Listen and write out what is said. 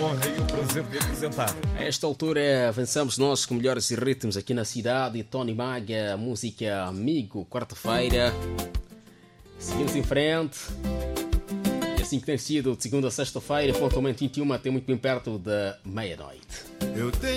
honra e o prazer de apresentar. A esta altura avançamos nós com melhores ritmos aqui na cidade. Tony Maga, música Amigo, quarta-feira. Seguimos em frente. E assim que tem sido de segunda a sexta-feira, pontualmente 21, até muito bem perto da meia-noite. Eu tenho